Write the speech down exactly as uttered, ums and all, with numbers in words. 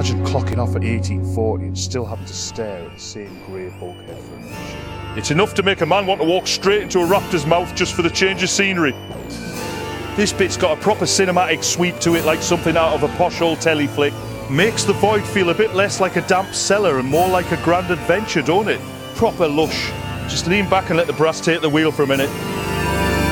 Imagine clocking off at eighteen forty and still having to stare at the same grey bulkhead for a minute. It's enough to make a man want to walk straight into a raptor's mouth just for the change of scenery. This bit's got a proper cinematic sweep to it, like something out of a posh old telly flick. Makes the void feel a bit less like a damp cellar and more like a grand adventure, don't it? Proper lush. Just lean back and let the brass take the wheel for a minute.